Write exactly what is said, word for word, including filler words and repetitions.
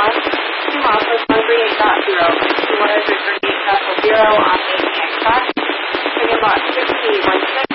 south, two miles of one thirty-eight point zero, two one thirty-eight point zero on the express. Taking lot sixty one six.